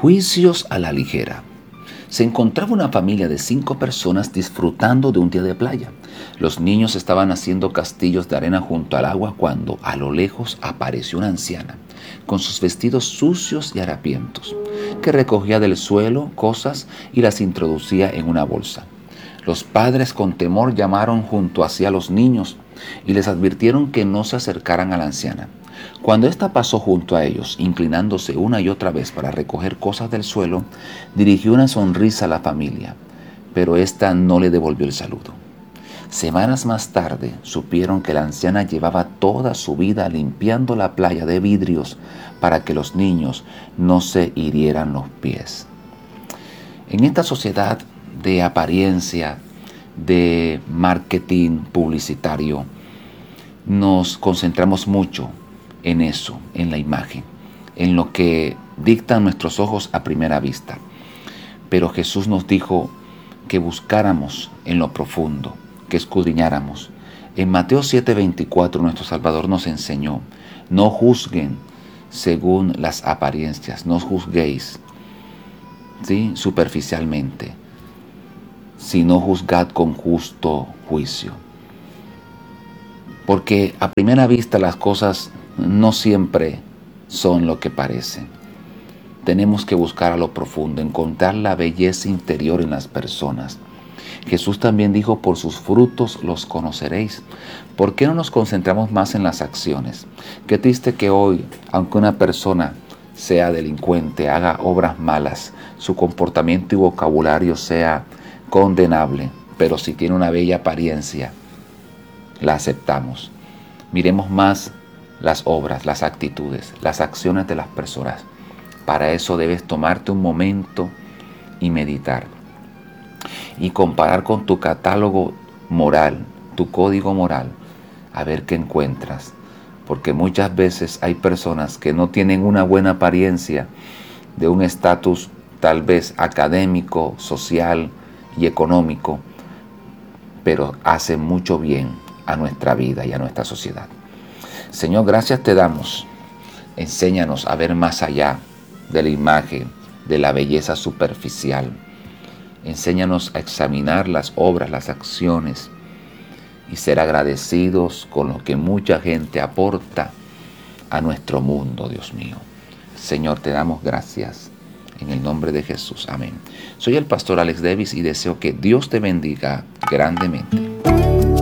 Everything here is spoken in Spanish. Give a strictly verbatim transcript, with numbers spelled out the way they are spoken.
Juicios a la ligera. Se encontraba una familia de cinco personas disfrutando de un día de playa. Los niños estaban haciendo castillos de arena junto al agua cuando a lo lejos apareció una anciana, con sus vestidos sucios y harapientos, que recogía del suelo cosas y las introducía en una bolsa. Los padres con temor llamaron junto hacia los niños y les advirtieron que no se acercaran a la anciana. Cuando ésta pasó junto a ellos, inclinándose una y otra vez para recoger cosas del suelo, dirigió una sonrisa a la familia, pero ésta no le devolvió el saludo. Semanas más tarde, supieron que la anciana llevaba toda su vida limpiando la playa de vidrios para que los niños no se hirieran los pies. En esta sociedad de apariencia, de marketing publicitario, nos concentramos mucho en eso, en la imagen, en lo que dictan nuestros ojos a primera vista. Pero Jesús nos dijo que buscáramos en lo profundo, que escudriñáramos. En Mateo siete veinticuatro nuestro Salvador nos enseñó: no juzguen según las apariencias, no juzguéis, ¿sí?, superficialmente, sino juzgad con justo juicio. Porque a primera vista las cosas no siempre son lo que parecen. Tenemos que buscar a lo profundo, encontrar la belleza interior en las personas. Jesús también dijo: por sus frutos los conoceréis. ¿Por qué no nos concentramos más en las acciones? Qué triste que hoy, aunque una persona sea delincuente, haga obras malas, su comportamiento y vocabulario sea condenable, pero si tiene una bella apariencia, la aceptamos. Miremos más las obras, las actitudes, las acciones de las personas. Para eso debes tomarte un momento y meditar y comparar con tu catálogo moral, tu código moral, a ver qué encuentras. Porque muchas veces hay personas que no tienen una buena apariencia, de un estatus tal vez académico, social y económico, pero hacen mucho bien a nuestra vida y a nuestra sociedad. Señor, gracias te damos. Enséñanos a ver más allá de la imagen, de la belleza superficial. Enséñanos a examinar las obras, las acciones y ser agradecidos con lo que mucha gente aporta a nuestro mundo, Dios mío. Señor, te damos gracias en el nombre de Jesús. Amén. Soy el pastor Alex Davis y deseo que Dios te bendiga grandemente.